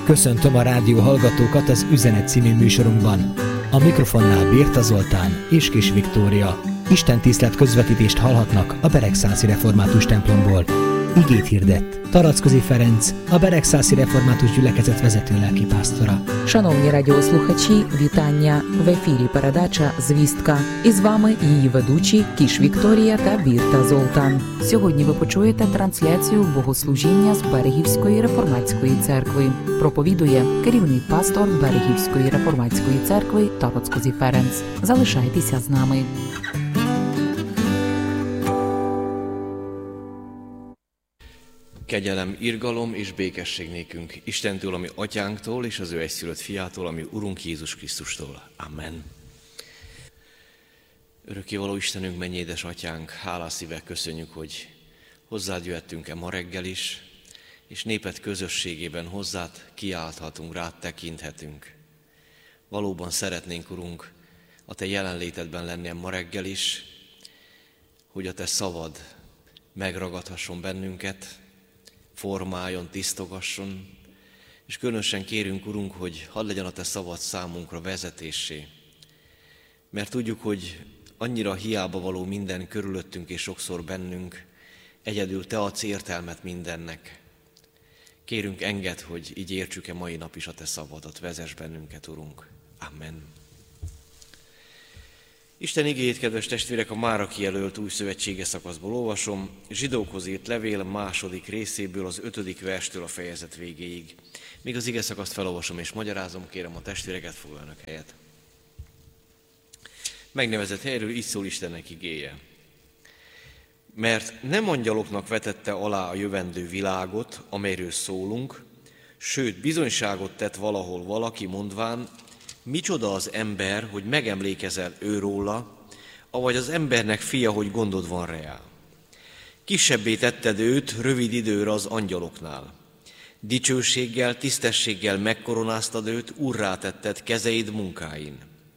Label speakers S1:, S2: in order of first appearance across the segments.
S1: Köszöntöm a rádió hallgatókat az Üzenet című műsorunkban. A mikrofonnál Bérta Zoltán és Kis Viktória. Istentisztelet közvetítést hallhatnak a Beregszászi Református templomból. Igét hirdett Tarackozi Ferenc, a Beregszászi Református gyülekezet vezető lelkipásztora.
S2: Шановні радіослухачі, вітання! В ефірі передача «Звістка». І з вами її ведучі Кіш Вікторія та Бірта Золтан. Сьогодні ви почуєте трансляцію богослужіння з Берегівської Реформатської церкви. Проповідує керівний пастор Берегівської Реформатської церкви Тарацкозі Ференц. Залишайтеся з нами.
S3: Kegyelem, irgalom és békesség nékünk Istentől, ami atyánktól, és az ő egyszülött fiától, ami Urunk Jézus Krisztustól. Amen. Örökkévaló Istenünk, mennyi édes atyánk, hálás szívvel köszönjük, hogy hozzád jöhettünk-e ma reggel is, és néped közösségében hozzád kiálthatunk, rád tekinthetünk. Valóban szeretnénk, Urunk, a te jelenlétedben lennie ma reggel is, hogy a te szavad megragadhasson bennünket, formáljon, tisztogasson, és különösen kérünk, Urunk, hogy hadd legyen a te szavad számunkra vezetéssé. Mert tudjuk, hogy annyira hiába való minden körülöttünk és sokszor bennünk, egyedül te adsz értelmet mindennek. Kérünk, engedd, hogy így értsük-e mai nap is a te szavadat, vezess bennünket, Urunk. Amen. Isten igéjét, kedves testvérek, a mára kijelölt új szövetséges szakaszból olvasom, Zsidókhoz írt levél második részéből, az 5. verstől a fejezet végéig. Míg az ige szakaszt felolvasom és magyarázom, kérem a testvéreket, foglaljanak helyet. Megnevezett helyről így szól Istennek igéje. Mert nem angyaloknak vetette alá a jövendő világot, amelyről szólunk, sőt bizonyságot tett valahol valaki, mondván, micsoda az ember, hogy megemlékezel őróla, avagy az embernek fia, hogy gondod van reá. Kisebbé tetted őt rövid időre az angyaloknál. Dicsőséggel, tisztességgel megkoronáztad őt, urrá tetted kezeid munkáin.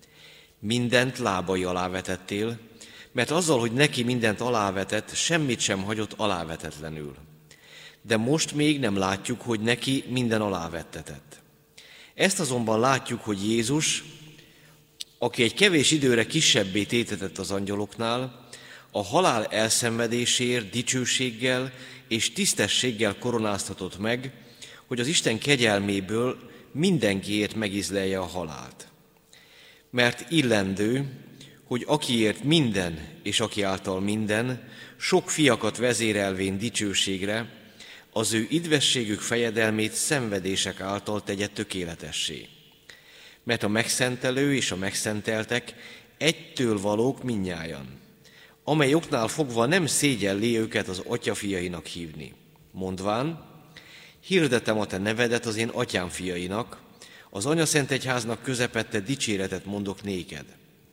S3: Mindent lábai alá vetettél, mert azzal, hogy neki mindent alávetett, semmit sem hagyott alávetetlenül. De most még nem látjuk, hogy neki minden alávettetett. Ezt azonban látjuk, hogy Jézus, aki egy kevés időre kisebbé tétetett az angyaloknál, a halál elszenvedéséért dicsőséggel és tisztességgel koronáztatott meg, hogy az Isten kegyelméből mindenkiért megízlelje a halált. Mert illendő, hogy akiért minden és aki által minden, sok fiakat vezérelvén dicsőségre, az ő idvességük fejedelmét szenvedések által tegye tökéletessé. Mert a megszentelő és a megszenteltek egytől valók mindnyájan, amely oknál fogva nem szégyelli őket az atya fiainak hívni. Mondván, hirdetem a te nevedet az én atyám fiainak, az anyaszentegyháznak közepette dicséretet mondok néked.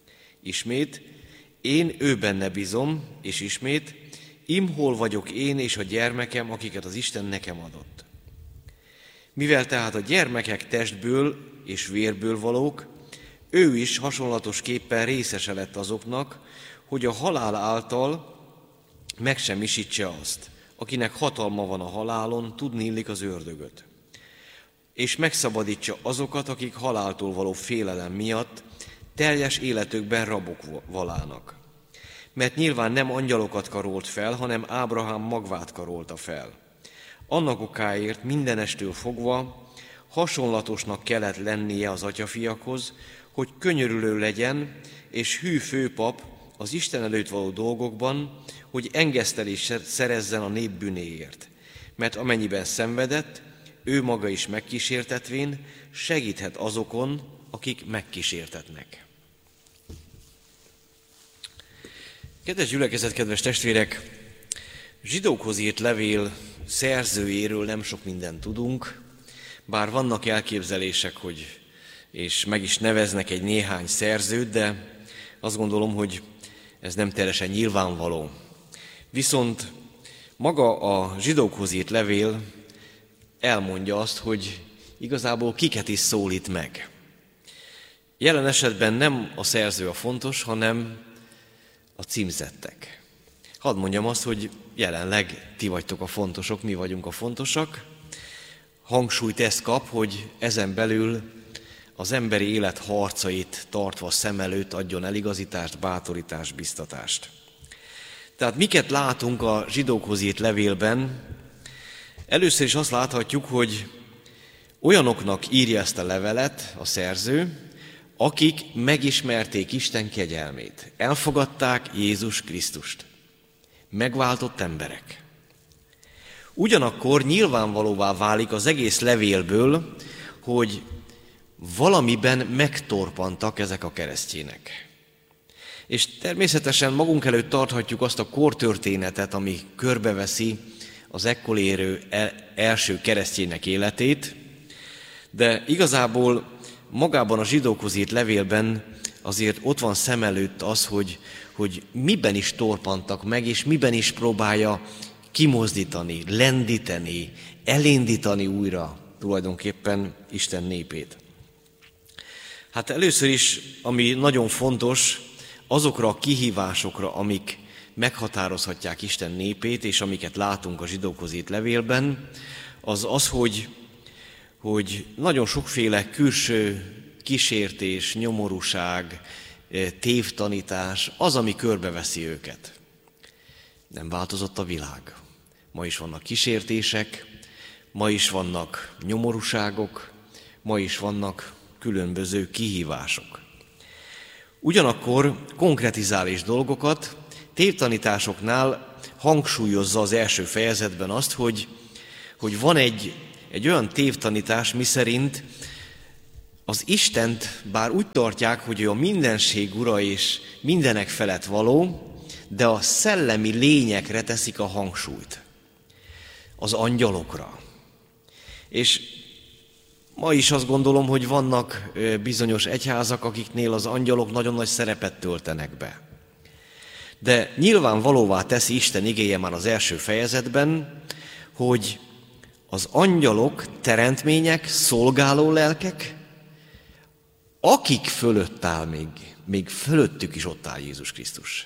S3: Ismét, én ő benne bízom, és ismét, hol vagyok én és a gyermekem, akiket az Isten nekem adott. Mivel tehát a gyermekek testből és vérből valók, ő is hasonlatosképpen részese lett azoknak, hogy a halál által megsemmisítse azt, akinek hatalma van a halálon, tudni illik az ördögöt. És megszabadítsa azokat, akik haláltól való félelem miatt teljes életükben rabok valának. Mert nyilván nem angyalokat karolt fel, hanem Ábrahám magvát karolta fel. Annak okáért mindenestől fogva hasonlatosnak kellett lennie az atyafiakhoz, hogy könyörülő legyen és hű főpap az Isten előtt való dolgokban, hogy engesztelést szerezzen a nép bűnéért. Mert amennyiben szenvedett, ő maga is megkísértetvén segíthet azokon, akik megkísértetnek. Kedves gyülekezet, kedves testvérek! Zsidókhoz írt levél szerzőjéről nem sok mindent tudunk, bár vannak elképzelések, és meg is neveznek egy néhány szerzőt, de azt gondolom, hogy ez nem teljesen nyilvánvaló. Viszont maga a zsidókhoz írt levél elmondja azt, hogy igazából kiket is szólít meg. Jelen esetben nem a szerző a fontos, hanem a címzettek. Hadd mondjam azt, hogy jelenleg ti vagytok a fontosok, mi vagyunk a fontosak. hangsúlyt ez kap, hogy ezen belül az emberi élet harcait tartva szem előtt adjon eligazítást, bátorítást, biztatást. Tehát miket látunk a zsidókhoz írt levélben? Először is azt láthatjuk, hogy olyanoknak írja ezt a levelet a szerző, akik megismerték Isten kegyelmét, elfogadták Jézus Krisztust, megváltott emberek. Ugyanakkor nyilvánvalóvá válik az egész levélből, hogy valamiben megtorpantak ezek a keresztjének. És természetesen magunk előtt tarthatjuk azt a kortörténetet, ami körbeveszi az ekkor érő első keresztjének életét, de igazából magában a zsidókhoz írt levélben azért ott van szem előtt az, hogy miben is torpantak meg, és miben is próbálja kimozdítani, lendíteni, elindítani újra tulajdonképpen Isten népét. Hát először is, ami nagyon fontos, azokra a kihívásokra, amik meghatározhatják Isten népét, és amiket látunk a zsidókhoz írt levélben, az, hogy nagyon sokféle külső kísértés, nyomorúság, tévtanítás, az, ami körbeveszi őket. Nem változott a világ. Ma is vannak kísértések, ma is vannak nyomorúságok, ma is vannak különböző kihívások. Ugyanakkor konkretizál is dolgokat, tévtanításoknál hangsúlyozza az első fejezetben azt, hogy van egy olyan tévtanítás, miszerint az Istent bár úgy tartják, hogy ő a mindenség ura és mindenek felett való, de a szellemi lényekre teszik a hangsúlyt, az angyalokra. És ma is azt gondolom, hogy vannak bizonyos egyházak, akiknél az angyalok nagyon nagy szerepet töltenek be. De nyilvánvalóvá teszi Isten igéje már az első fejezetben, hogy az angyalok, teremtmények, szolgáló lelkek, akik fölött áll még fölöttük is ott áll Jézus Krisztus.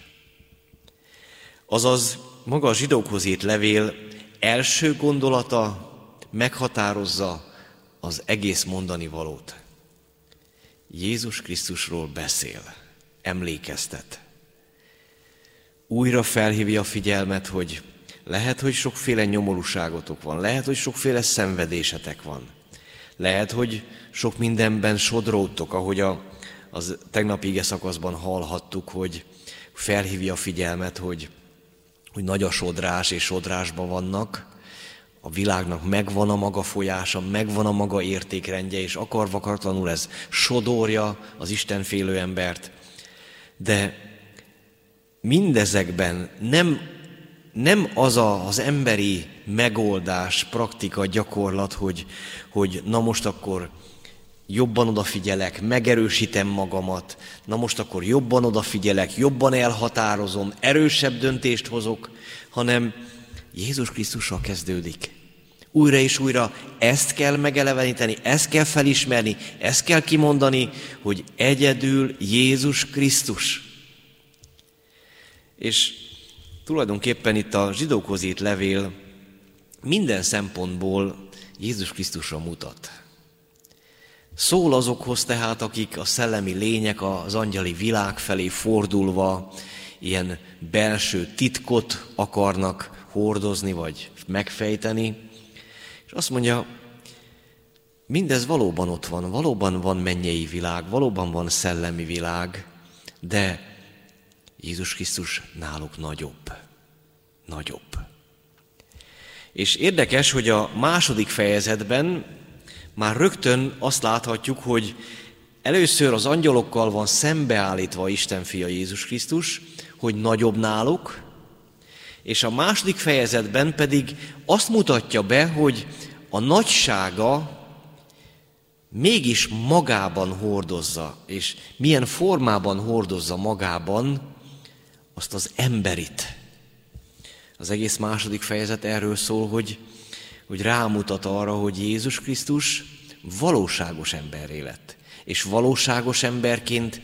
S3: Azaz maga a zsidókhoz írt levél első gondolata meghatározza az egész mondani valót. Jézus Krisztusról beszél, emlékeztet. Újra felhívja a figyelmet, hogy lehet, hogy sokféle nyomorúságotok van, lehet, hogy sokféle szenvedésetek van, lehet, hogy sok mindenben sodródtok, ahogy az tegnapi ige szakaszban hallhattuk, hogy felhívja a figyelmet, hogy nagy a sodrás, és sodrásban vannak. A világnak megvan a maga folyása, megvan a maga értékrendje, és akarva-akaratlanul ez sodorja az istenfélő embert. De mindezekben nem az az emberi megoldás, praktika, gyakorlat, hogy na most akkor jobban odafigyelek, megerősítem magamat, na most akkor jobban odafigyelek, jobban elhatározom, erősebb döntést hozok, hanem Jézus Krisztussal kezdődik. Újra és újra ezt kell megeleveníteni, ezt kell felismerni, ezt kell kimondani, hogy egyedül Jézus Krisztus. És tulajdonképpen itt a zsidókhoz írt levél minden szempontból Jézus Krisztusra mutat. Szól azokhoz tehát, akik a szellemi lények az angyali világ felé fordulva ilyen belső titkot akarnak hordozni vagy megfejteni, és azt mondja, mindez valóban ott van, valóban van mennyei világ, valóban van szellemi világ, de Jézus Krisztus náluk nagyobb. Nagyobb. És érdekes, hogy a második fejezetben már rögtön azt láthatjuk, hogy először az angyalokkal van szembeállítva Isten fia Jézus Krisztus, hogy nagyobb náluk, és a második fejezetben pedig azt mutatja be, hogy a nagysága mégis magában hordozza, és milyen formában hordozza magában azt az emberit. Az egész második fejezet erről szól, hogy rámutat arra, hogy Jézus Krisztus valóságos emberré lett, és valóságos emberként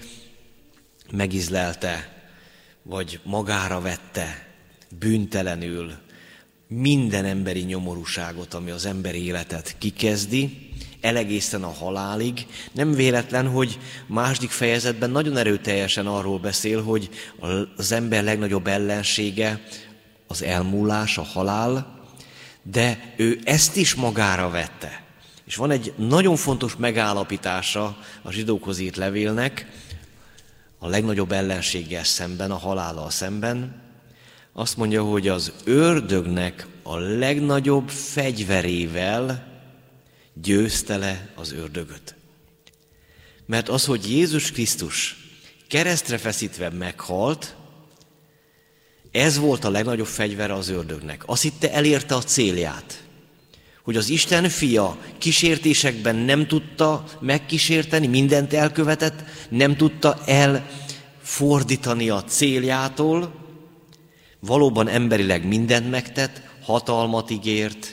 S3: megizlelte, vagy magára vette bűntelenül minden emberi nyomorúságot, ami az emberi életet kikezdi, elegészen a halálig. Nem véletlen, hogy második fejezetben nagyon erőteljesen arról beszél, hogy az ember legnagyobb ellensége az elmúlás, a halál, de ő ezt is magára vette. És van egy nagyon fontos megállapítása a zsidókhoz írt levélnek, a legnagyobb ellenséggel szemben, a halállal szemben. Azt mondja, hogy az ördögnek a legnagyobb fegyverével győzte le az ördögöt. Mert az, hogy Jézus Krisztus keresztre feszítve meghalt, ez volt a legnagyobb fegyvere az ördögnek. Azt hitte, elérte a célját. Hogy az Isten fia kísértésekben nem tudta megkísérteni, mindent elkövetett, nem tudta elfordítani a céljától, valóban emberileg mindent megtett, hatalmat ígért,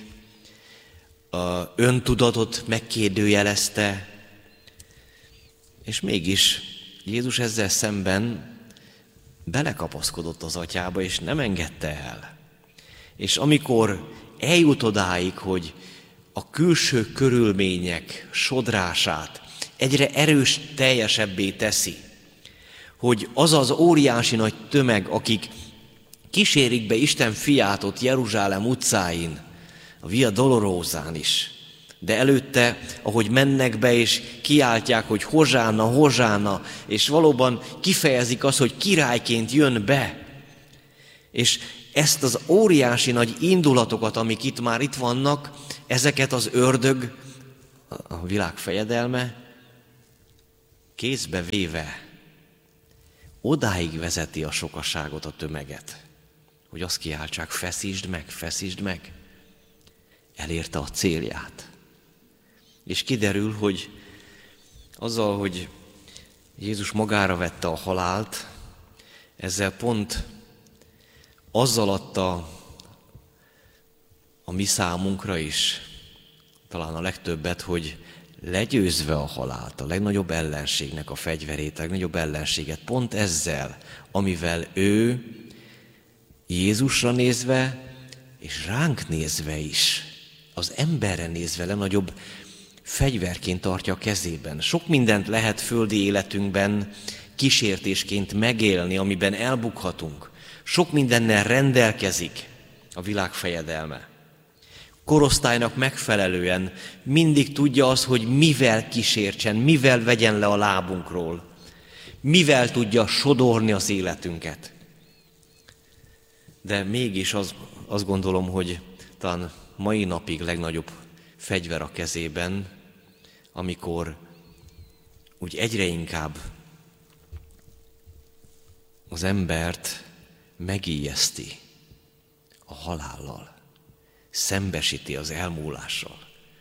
S3: öntudatot megkérdőjelezte, és mégis Jézus ezzel szemben belekapaszkodott az atyába, és nem engedte el. És amikor eljut odáig, hogy a külső körülmények sodrását egyre erős, teljesebbé teszi, hogy az az óriási nagy tömeg, akik kísérik be Isten fiát ott Jeruzsálem utcáin, a Via Dolorosán is, de előtte, ahogy mennek be és kiáltják, hogy hozsánna, hozsánna, és valóban kifejezik azt, hogy királyként jön be, és ezt az óriási nagy indulatokat, amik itt vannak, ezeket az ördög, a világ fejedelme, kézbe véve odáig vezeti a sokaságot, a tömeget, hogy azt kiáltsák, feszítsd meg, feszítsd meg. Elérte a célját. És kiderül, hogy azzal, hogy Jézus magára vette a halált, ezzel pont azzal adta a mi számunkra is talán a legtöbbet, hogy legyőzve a halált, a legnagyobb ellenségnek a fegyverét, a legnagyobb ellenséget, pont ezzel, amivel ő Jézusra nézve és ránk nézve is, az emberre nézve legnagyobb fegyverként tartja a kezében. Sok mindent lehet földi életünkben kísértésként megélni, amiben elbukhatunk. Sok mindennel rendelkezik a világ fejedelme. Korosztálynak megfelelően mindig tudja az, hogy mivel kísértsen, mivel vegyen le a lábunkról, mivel tudja sodorni az életünket. De mégis azt gondolom, hogy talán mai napig legnagyobb fegyver a kezében, amikor úgy egyre inkább az embert megijeszti a halállal, szembesíti az elmúlással.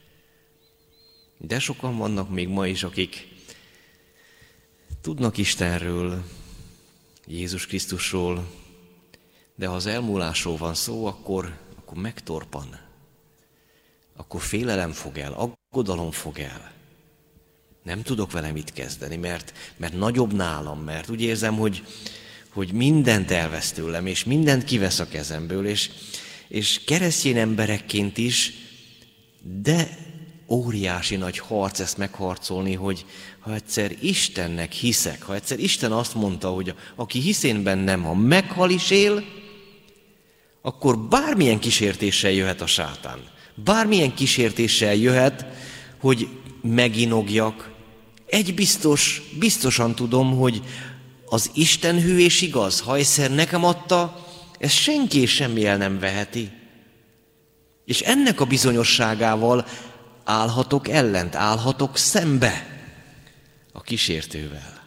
S3: De sokan vannak még ma is, akik tudnak Istenről, Jézus Krisztusról, de ha az elmúlásról van szó, akkor megtorpan. Akkor félelem fog el, aggodalom fog el. Nem tudok vele mit kezdeni, mert nagyobb nálam, mert úgy érzem, hogy mindent elvesz tőlem, és mindent kivesz a kezemből, és keresztény emberekként is, de óriási nagy harc ezt megharcolni, hogy ha egyszer Istennek hiszek, ha egyszer Isten azt mondta, hogy aki hisz én bennem, ha meghal is él, akkor bármilyen kísértéssel jöhet a sátán. Bármilyen kísértéssel jöhet, hogy meginogjak. Egy biztosan tudom, hogy az Isten hű és igaz, ha egyszer nekem adta, ezt senki és semmi el nem veheti. És ennek a bizonyosságával állhatok ellent, állhatok szembe a kísértővel.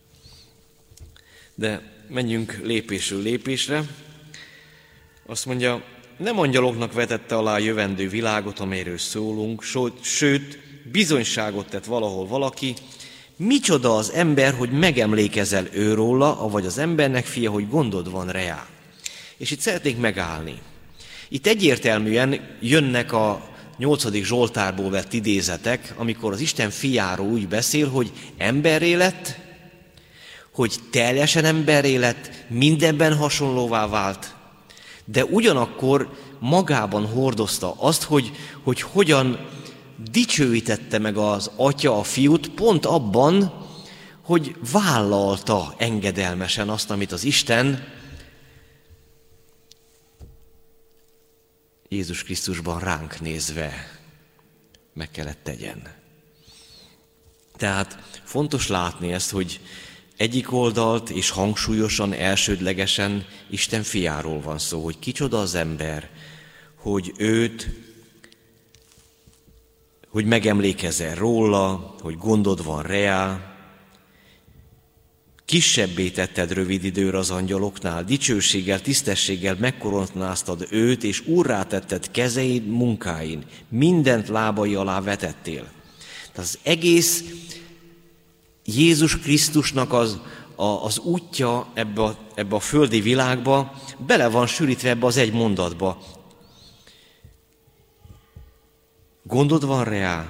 S3: De menjünk lépésről lépésre. Azt mondja, nem angyaloknak vetette alá a jövendő világot, amelyről szólunk, sőt, bizonyságot tett valahol valaki, micsoda az ember, hogy megemlékezel őróla, avagy az embernek fia, hogy gondod van reá. És itt szeretnék megállni. Itt egyértelműen jönnek a 8. Zsoltárból vett idézetek, amikor az Isten fiáról úgy beszél, hogy emberré lett, hogy teljesen emberré lett, mindenben hasonlóvá vált, de ugyanakkor magában hordozta azt, hogy hogyan dicsőítette meg az Atya a Fiút pont abban, hogy vállalta engedelmesen azt, amit az Isten Jézus Krisztusban ránk nézve meg kellett tegyen. Tehát fontos látni ezt, hogy egyik oldalt és hangsúlyosan, elsődlegesen Isten fiáról van szó, hogy kicsoda az ember, hogy hogy megemlékezel róla, hogy gondod van reá, kisebbé tetted rövid időre az angyaloknál, dicsőséggel, tisztességgel megkoronáztad őt, és úrrá tetted kezeid munkáin, mindent lábai alá vetettél. Tehát az egész Jézus Krisztusnak az útja ebbe a földi világba bele van sűrítve ebbe az egy mondatba. Gondod van rá,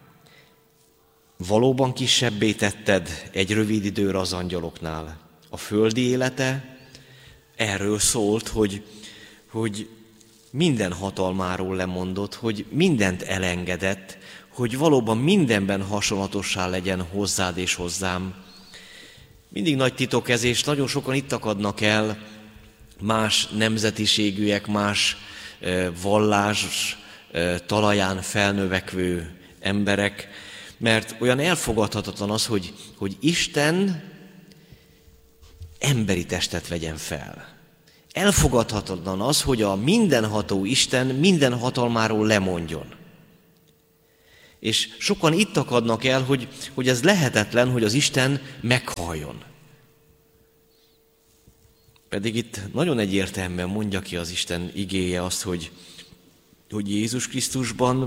S3: valóban kisebbé tetted egy rövid időre az angyaloknál. A földi élete erről szólt, hogy minden hatalmáról lemondott, hogy mindent elengedett, hogy valóban mindenben hasonlatossá legyen hozzád és hozzám. Mindig nagy titok ez, és nagyon sokan itt akadnak el, más nemzetiségűek, más vallás talaján felnövekvő emberek, mert olyan elfogadhatatlan az, hogy Isten emberi testet vegyen fel. Elfogadhatatlan az, hogy a mindenható Isten minden hatalmáról lemondjon. És sokan itt akadnak el, hogy ez lehetetlen, hogy az Isten meghalljon. Pedig itt nagyon egyértelműen mondja ki az Isten igéje azt, hogy Jézus Krisztusban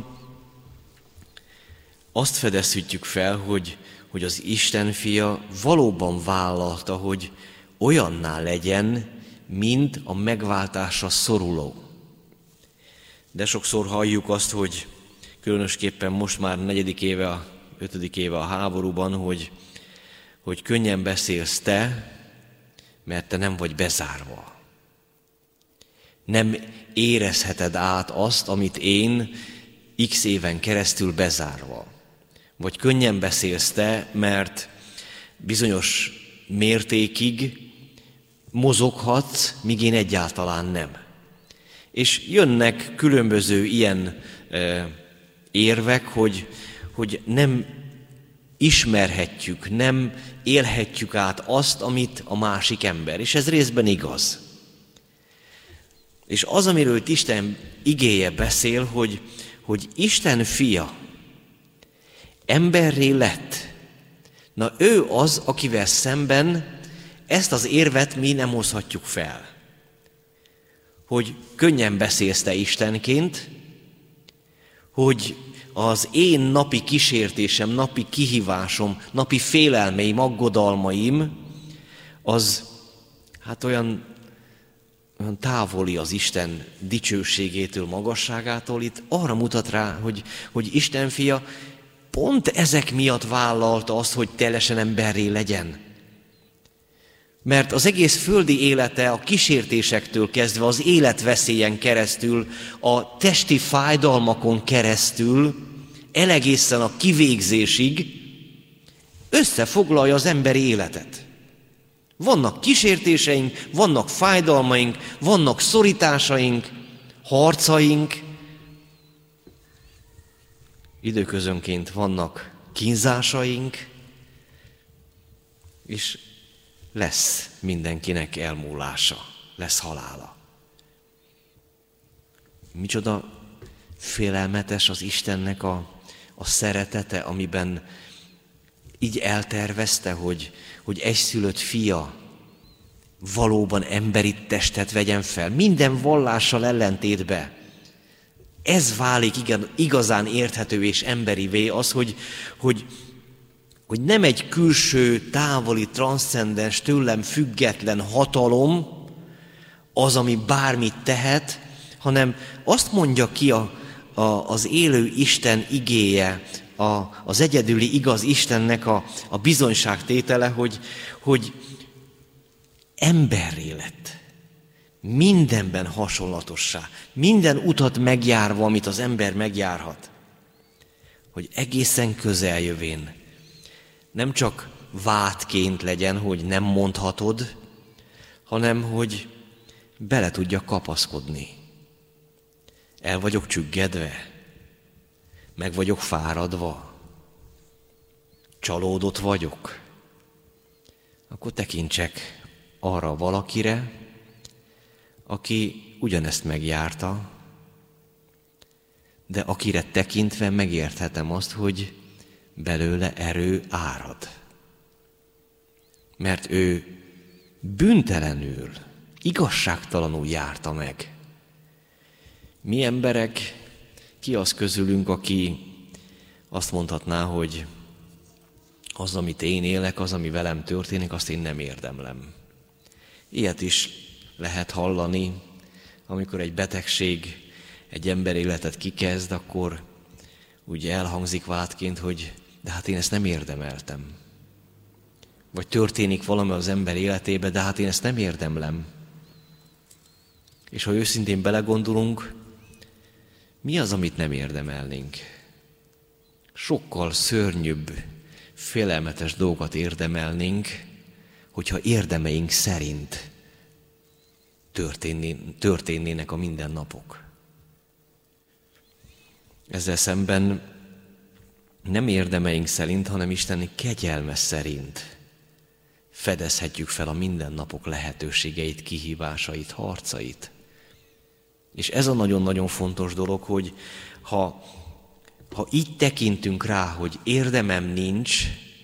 S3: azt fedezhetjük fel, hogy az Isten fia valóban vállalta, hogy olyanná legyen, mint a megváltásra szoruló. De sokszor halljuk azt, hogy különösképpen most már 4. éve, 5. éve a háborúban, hogy könnyen beszélsz te, mert te nem vagy bezárva. Nem érezheted át azt, amit én x éven keresztül bezárva. Vagy könnyen beszélsz te, mert bizonyos mértékig mozoghatsz, míg én egyáltalán nem. És jönnek különböző ilyen érvek, hogy nem ismerhetjük, nem élhetjük át azt, amit a másik ember. És ez részben igaz. És az, amiről itt Isten igéje beszél, hogy Isten fia emberré lett. Na ő az, akivel szemben ezt az érvet mi nem hozhatjuk fel. Hogy könnyen beszélsz te Istenként, hogy az én napi kísértésem, napi kihívásom, napi félelmeim, aggodalmaim, az hát olyan távoli az Isten dicsőségétől, magasságától. Itt arra mutat rá, hogy Isten fia pont ezek miatt vállalta azt, hogy teljesen emberré legyen. Mert az egész földi élete a kísértésektől kezdve, az életveszélyen keresztül, a testi fájdalmakon keresztül, egészen a kivégzésig összefoglalja az emberi életet. Vannak kísértéseink, vannak fájdalmaink, vannak szorításaink, harcaink, időközönként vannak kínzásaink, és lesz mindenkinek elmúlása, lesz halála. Micsoda félelmetes az Istennek a szeretete, amiben így eltervezte, hogy egyszülött fia valóban emberi testet vegyen fel, minden vallással ellentétbe. Ez válik igazán érthető és emberivé az, hogy nem egy külső, távoli, transzcendens, tőlem független hatalom az, ami bármit tehet, hanem azt mondja ki az élő Isten igéje, az egyedüli igaz Istennek a bizonyságtétele, hogy emberré lett. mindenben hasonlatossá, minden utat megjárva, amit az ember megjárhat, hogy egészen közeljövén nem csak vádként legyen, hogy nem mondhatod, hanem hogy bele tudja kapaszkodni. El vagyok csüggedve, meg vagyok fáradva, csalódott vagyok, akkor tekintsek arra valakire, aki ugyanezt megjárta, de akire tekintve megérthetem azt, hogy belőle erő árad. Mert ő bűntelenül, igazságtalanul járta meg. Mi emberek, ki az közülünk, aki azt mondhatná, hogy az, amit én élek, az, ami velem történik, azt én nem érdemlem. Ilyet is lehet hallani, amikor egy betegség egy ember életet kikezd, akkor úgy elhangzik vádként, hogy de hát én ezt nem érdemeltem. Vagy történik valami az ember életébe, de hát én ezt nem érdemlem. És ha őszintén belegondolunk, mi az, amit nem érdemelnénk? Sokkal szörnyűbb, félelmetes dolgokat érdemelnénk, hogyha érdemeink szerint történnének a mindennapok. Ezzel szemben nem érdemeink szerint, hanem Isten kegyelme szerint fedezhetjük fel a mindennapok lehetőségeit, kihívásait, harcait. És ez a nagyon-nagyon fontos dolog, hogy ha így tekintünk rá, hogy érdemem nincs,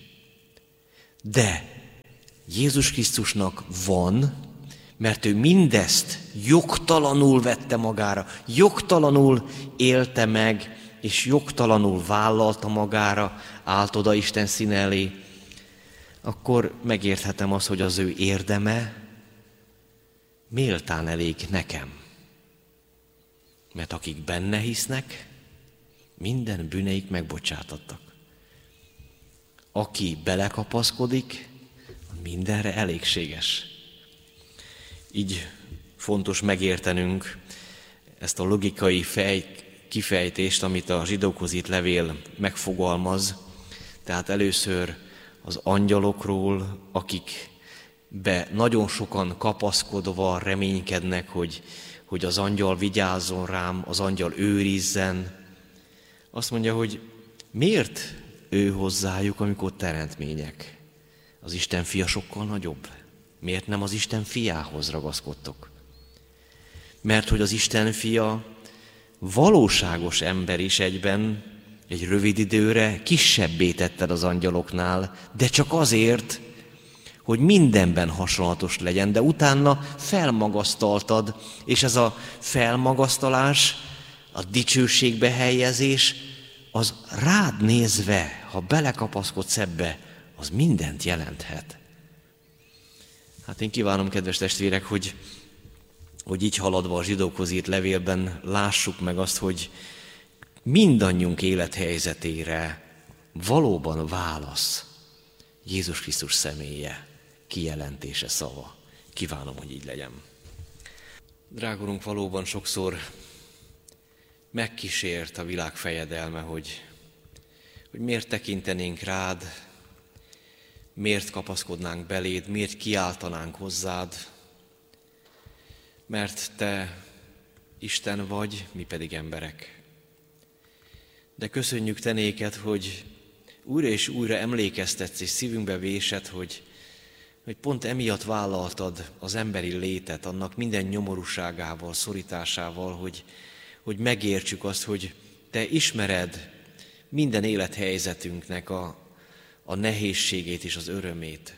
S3: de Jézus Krisztusnak van, mert ő mindezt jogtalanul vette magára, jogtalanul élte meg, és jogtalanul vállalta magára, állt oda Isten színe elé, akkor megérthetem azt, hogy az ő érdeme méltán elég nekem. Mert akik benne hisznek, minden bűneik megbocsátattak. Aki belekapaszkodik, mindenre elégséges. Így fontos megértenünk ezt a logikai kifejtést, amit a zsidókhoz írt levél megfogalmaz. Tehát először az angyalokról, akikbe nagyon sokan kapaszkodva reménykednek, hogy az angyal vigyázzon rám, az angyal őrizzen. Azt mondja, hogy miért ő hozzájuk, amikor teremtmények? Az Isten fia sokkal nagyobb. Miért nem az Isten fiához ragaszkodtok? Mert hogy az Isten fia valóságos ember is egyben, egy rövid időre kisebbé tetted az angyaloknál, de csak azért, hogy mindenben hasonlatos legyen, de utána felmagasztaltad, és ez a felmagasztalás, a dicsőségbe helyezés, az rád nézve, ha belekapaszkodsz ebbe, az mindent jelenthet. Hát én kívánom, kedves testvérek, hogy így haladva a zsidókhoz írt levélben lássuk meg azt, hogy mindannyiunk élethelyzetére valóban válasz Jézus Krisztus személye, kijelentése, szava. Kívánom, hogy így legyen. Drága Urunk, valóban sokszor megkísért a világ fejedelme, hogy miért tekintenénk rád, miért kapaszkodnánk beléd, miért kiáltanánk hozzád, mert te Isten vagy, mi pedig emberek. De köszönjük te néked, hogy újra és újra emlékeztetsz és szívünkbe vésed, hogy pont emiatt vállaltad az emberi létet, annak minden nyomorúságával, szorításával, hogy megértsük azt, hogy te ismered minden élethelyzetünknek a nehézségét és az örömét.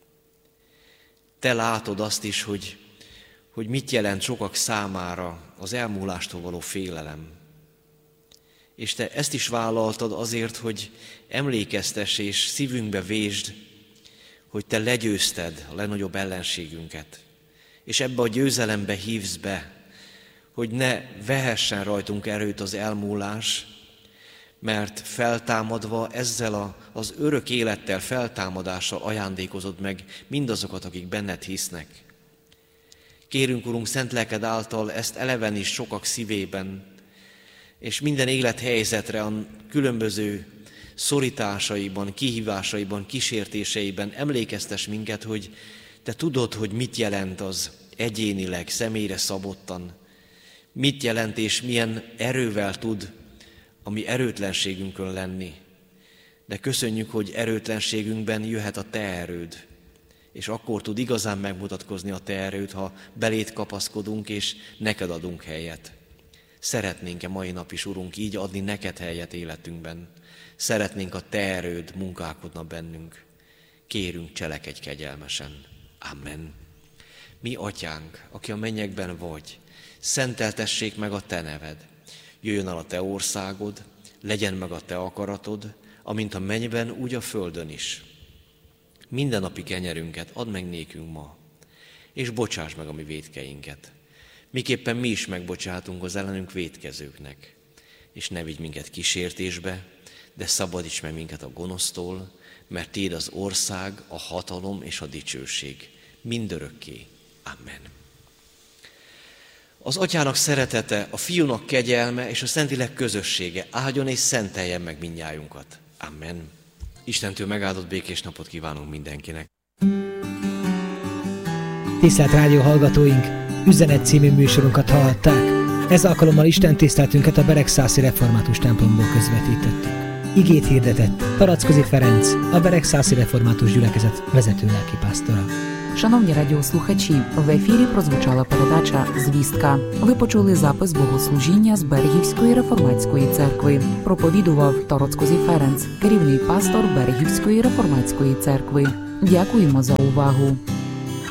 S3: Te látod azt is, hogy mit jelent sokak számára az elmúlástól való félelem. És te ezt is vállaltad azért, hogy emlékeztess és szívünkbe vésd, hogy te legyőzted a legnagyobb ellenségünket. És ebbe a győzelembe hívsz be, hogy ne vehessen rajtunk erőt az elmúlás, mert feltámadva ezzel az örök élettel, feltámadással ajándékozod meg mindazokat, akik benned hisznek. Kérünk, Urunk, szent lelked által ezt eleven is sokak szívében, és minden élethelyzetre a különböző szorításaiban, kihívásaiban, kísértéseiben emlékeztes minket, hogy te tudod, hogy mit jelent az egyénileg, személyre szabottan, mit jelent és milyen erővel tud a mi erőtlenségünkön lenni. De köszönjük, hogy erőtlenségünkben jöhet a te erőd, és akkor tud igazán megmutatkozni a te erőd, ha beléd kapaszkodunk és neked adunk helyet. Szeretnénk-e mai nap is, Urunk, így adni neked helyet életünkben? Szeretnénk a te erőd munkálkodna bennünk. Kérünk, cselekedj kegyelmesen. Amen. Mi atyánk, aki a mennyekben vagy, szenteltessék meg a te neved. Jöjjön el a te országod, legyen meg a te akaratod, amint a mennyben, úgy a földön is. Mindennapi kenyerünket add meg nékünk ma, és bocsáss meg a mi vétkeinket, miképpen mi is megbocsátunk az ellenünk vétkezőknek. És ne vigy minket kísértésbe, de szabadíts meg minket a gonosztól, mert tiéd az ország, a hatalom és a dicsőség mindörökké. Amen. Az Atyának szeretete, a Fiúnak kegyelme és a Szentlélek közössége áldjon és szenteljen meg mindnyájunkat. Amen. Istentől megáldott békés napot kívánunk mindenkinek.
S1: Tisztelt rádió hallgatóink, Üzenet című műsorunkat hallhatták. Ez alkalommal Isten tiszteltünket a Beregszászi Református templomból közvetítettük. Igét hirdetett Tarackozi Ferenc, a Beregszászi Református Gyülekezet vezető lelkipásztora.
S2: Шановні радіослухачі, в ефірі прозвучала передача «Звістка». Ви почули запис богослужіння з Берегівської реформатської церкви. Проповідував Тарацькозі Ференц, керівний пастор Берегівської реформатської церкви. Дякуємо за увагу.